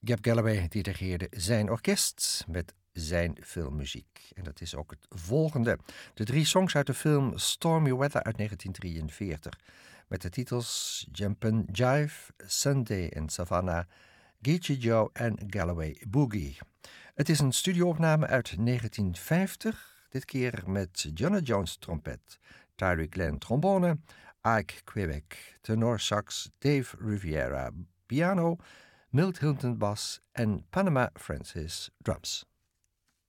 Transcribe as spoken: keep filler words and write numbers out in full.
Gab Galloway dirigeerde zijn orkest met zijn filmmuziek. En dat is ook het volgende. De drie songs uit de film Stormy Weather uit negentien drieënveertig. Met de titels Jumpin' Jive, Sunday in Savannah, Geechee Joe en Galloway Boogie. Het is een studioopname uit negentien vijftig. Dit keer met Johnny Jones trompet, Tyree Glenn trombone, Ike Quebec tenorsax, Dave Riviera piano, Milt Hilton bas en Panama Francis drums.